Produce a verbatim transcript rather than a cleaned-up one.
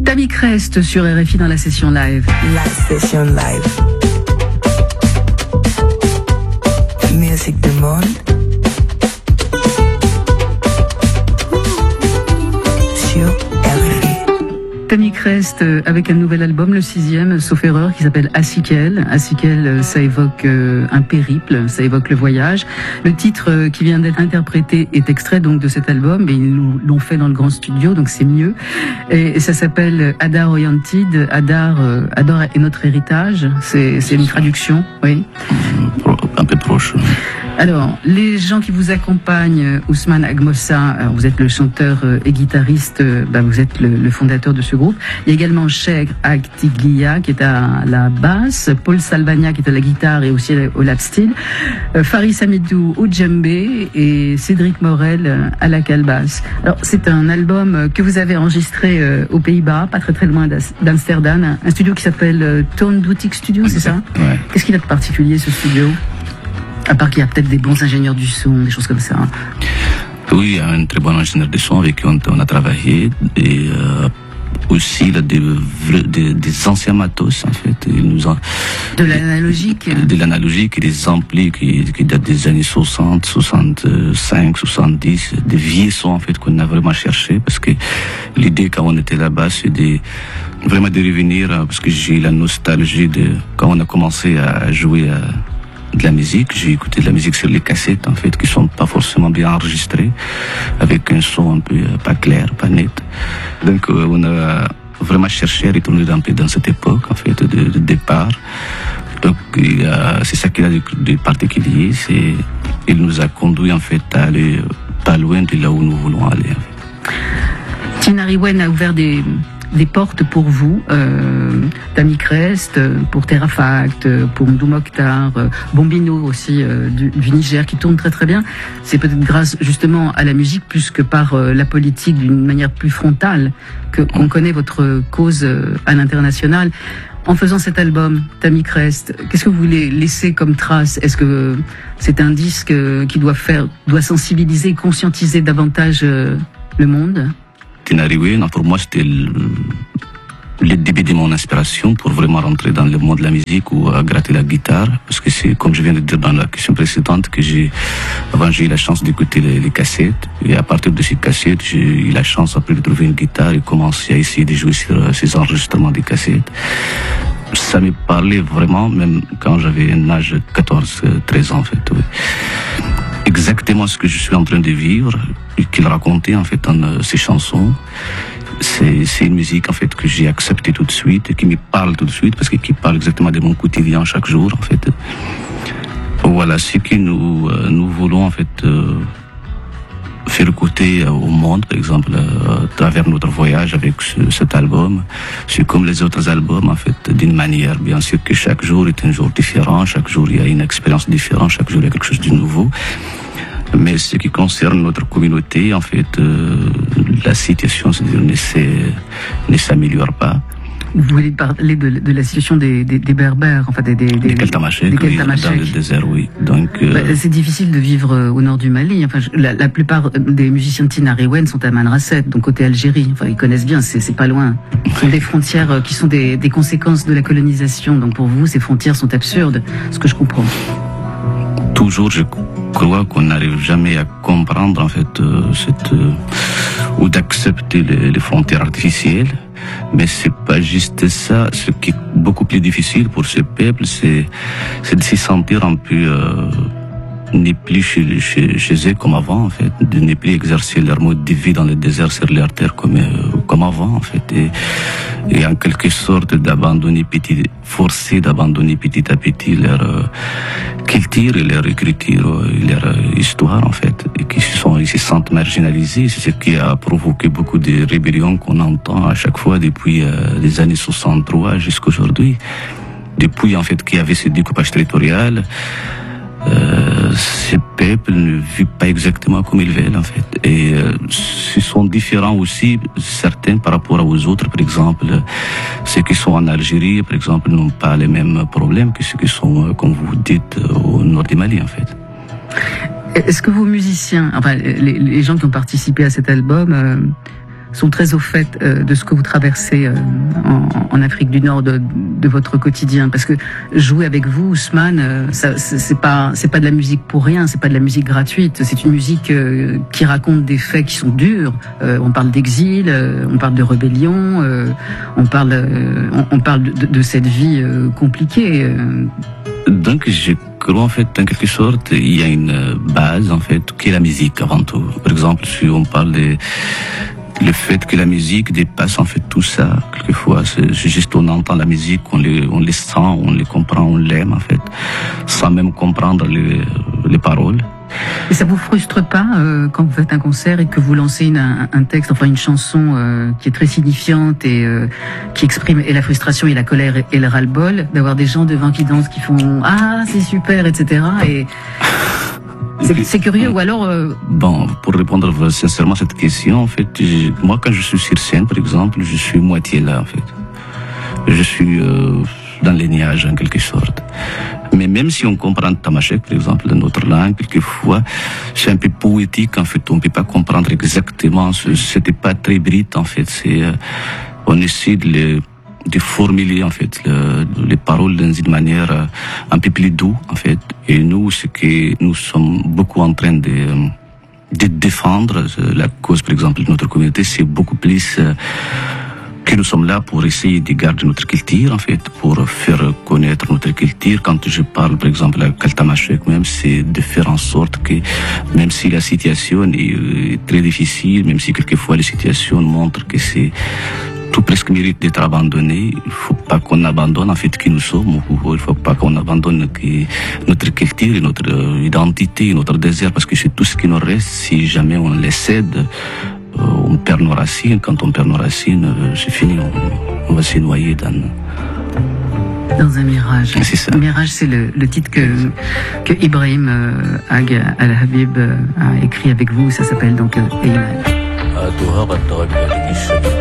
Tammy Crest sur R F I dans la session live. La session live. Musique du monde. Sur R F I. Tammy Crest avec un nouvel album, le sixième, sauf erreur, qui s'appelle Asikel. Asikel, ça évoque un périple, ça évoque le voyage. Le titre qui vient d'être interprété est extrait donc de cet album, et ils l'ont fait dans le grand studio, donc c'est mieux. Et ça s'appelle Adar Oriented. Adar, Adar est notre héritage. C'est, c'est une traduction, oui. Un peu proche. Alors, les gens qui vous accompagnent, Ousmane Agmossa, vous êtes le chanteur et guitariste, bah vous êtes le, le fondateur de ce groupe. Il y a également Cheikh Agtiglia qui est à la basse, Paul Salvagna qui est à la guitare et aussi au lap steel, Faris Hamidou au djembé et Cédric Morel à la calebasse. Alors, c'est un album que vous avez enregistré aux Pays-Bas, pas très très loin d'Amsterdam, un studio qui s'appelle Tone Boutique Studio, c'est ça? Ouais. Qu'est-ce qu'il a de particulier, ce studio? À part qu'il y a peut-être des bons ingénieurs du son, des choses comme ça. Oui, il y a un très bon ingénieur du son avec qui on, on a travaillé. Et euh, aussi, il a des, des, des anciens matos, en fait. Il nous a, de l'analogique De, de l'analogique et des amplis qui, qui datent des années soixante, soixante-cinq, soixante-dix. Des vieux sons, en fait, qu'on a vraiment cherché. Parce que l'idée, quand on était là-bas, c'est de, vraiment de revenir, parce que j'ai la nostalgie de quand on a commencé à jouer à, de la musique. J'ai écouté de la musique sur les cassettes, en fait, qui sont pas forcément bien enregistrées, avec un son un peu euh, pas clair, pas net. Donc, euh, on a vraiment cherché à retourner un peu dans cette époque, en fait, de, de départ. Donc, euh, c'est ça qu'il a de, de particulier. C'est, il nous a conduit, en fait, à aller pas loin de là où nous voulons aller. En fait. Tinariwen a ouvert des des portes pour vous, euh, Tammy Crest, pour Terrafact, pour Mdou Mokhtar, euh, Bombino aussi euh, du, du Niger qui tourne très très bien. C'est peut-être grâce justement à la musique plus que par euh, la politique d'une manière plus frontale que qu'on connaît votre cause euh, à l'international. En faisant cet album, Tammy Crest, qu'est-ce que vous voulez laisser comme trace? Est-ce que c'est un disque qui doit faire, doit sensibiliser, conscientiser davantage euh, le monde? Tinariwen, pour moi, c'était le, le début de mon inspiration pour vraiment rentrer dans le monde de la musique ou à gratter la guitare. Parce que c'est, comme je viens de dire dans la question précédente, que j'ai, avant j'ai eu la chance d'écouter les, les cassettes. Et à partir de ces cassettes, j'ai eu la chance après de trouver une guitare et commencer à essayer de jouer sur ces enregistrements des cassettes. Ça me parlait vraiment, même quand j'avais un âge de quatorze, treize ans, en fait, oui. Exactement ce que je suis en train de vivre et qu'il racontait en fait dans euh, ses chansons. C'est, c'est une musique en fait que j'ai acceptée tout de suite et qui me parle tout de suite parce que qui parle exactement de mon quotidien chaque jour en fait. Voilà ce que nous euh, nous voulons en fait euh, faire écouter euh, au monde, par exemple euh, à travers notre voyage avec ce, cet album. C'est comme les autres albums en fait, d'une manière bien sûr que chaque jour est un jour différent, chaque jour il y a une expérience différente, chaque jour il y a quelque chose de nouveau. Mais ce qui concerne notre communauté, en fait, euh, la situation c'est-à-dire, ne, ne s'améliore pas. Vous voulez parler de, de la situation des, des, des berbères, enfin des des des, des Keltamachèques, oui, dans le désert, oui. Donc euh... bah, c'est difficile de vivre au nord du Mali. Enfin, je, la, la plupart des musiciens de Tinariwen sont à Manrasset, donc côté Algérie. Enfin, ils connaissent bien, c'est, c'est pas loin. Ce sont des frontières qui sont des, des conséquences de la colonisation. Donc pour vous, ces frontières sont absurdes, ce que je comprends. Toujours, je crois qu'on n'arrive jamais à comprendre en fait euh, cette euh, ou d'accepter les, les frontières artificielles. Mais c'est pas juste ça. Ce qui est beaucoup plus difficile pour ce peuple, c'est, c'est de se sentir un peu euh, n'est plus chez, chez, chez eux comme avant, en fait, de ne plus exercer leur mode de vie dans le désert sur leur terre comme, euh, comme avant, en fait, et, et en quelque sorte d'abandonner petit, forcer d'abandonner petit à petit leur euh, culture et leur écriture et leur euh, histoire, en fait, et qui se sont, ils se sentent marginalisés. C'est ce qui a provoqué beaucoup de rébellions qu'on entend à chaque fois depuis euh, les années soixante-trois jusqu'à aujourd'hui. Depuis, en fait, qu'il y avait ce découpage territorial, Euh, ces peuples ne vivent pas exactement comme ils veulent en fait, et euh, ils sont différents aussi certains par rapport aux autres. Par exemple, ceux qui sont en Algérie par exemple n'ont pas les mêmes problèmes que ceux qui sont, comme vous dites, au nord du Mali en fait. Est-ce que vos musiciens, enfin les, les gens qui ont participé à cet album, euh, sont très au fait euh, de ce que vous traversez euh, en, en Afrique du Nord, de, de votre quotidien. Parce que jouer avec vous, Ousmane, euh, ça, c'est pas, c'est pas de la musique pour rien, c'est pas de la musique gratuite. C'est une musique euh, qui raconte des faits qui sont durs. Euh, on parle d'exil, euh, on parle de rébellion, euh, on parle, euh, on, on parle de, de cette vie euh, compliquée. Euh. Donc, je crois, en fait, en quelque sorte, il y a une base, en fait, qui est la musique, avant tout. Par exemple, si on parle de le fait que la musique dépasse, en fait, tout ça, quelquefois, c'est juste on entend la musique, on les, on les sent, on les comprend, on l'aime, en fait, sans même comprendre les, les paroles. Et ça vous frustre pas euh, quand vous faites un concert et que vous lancez une, un, un texte, enfin une chanson euh, qui est très signifiante et euh, qui exprime et la frustration et la colère et, et le ras-le-bol, d'avoir des gens devant qui dansent, qui font ah c'est super, et cetera. Et c'est, c'est curieux ou alors. Euh... Bon, pour répondre sincèrement à cette question, en fait, je, moi quand je suis sur scène, par exemple, je suis moitié là, en fait. Je suis euh, dans les nuages en quelque sorte. Mais même si on comprend tamashek, par exemple, dans notre langue, quelquefois, c'est un peu poétique, en fait. On ne peut pas comprendre exactement. C'était pas très brut, en fait. C'est, euh, on essaie de, les, de formuler, en fait, le, les paroles d'une manière euh, un peu plus douce, en fait. Et nous, ce que nous sommes beaucoup en train de, de défendre, la cause, par exemple, de notre communauté, c'est beaucoup plus... Euh, que nous sommes là pour essayer de garder notre culture, en fait, pour faire connaître notre culture. Quand je parle, par exemple, à Kaltamashek, même, c'est de faire en sorte que, même si la situation est très difficile, même si quelquefois les situations montrent que c'est tout presque mérite d'être abandonné, il faut pas qu'on abandonne, en fait, qui nous sommes, il faut pas qu'on abandonne que notre culture, notre identité, notre désert, parce que c'est tout ce qui nous reste si jamais on les cède. On perd nos racines. Quand on perd nos racines, c'est fini. On, on va se noyer dans... Dans un mirage. C'est ça. Mirage, c'est le, le titre que, que Ibrahim euh, Ag Al-Habib euh, a écrit avec vous. Ça s'appelle donc euh, Eyman.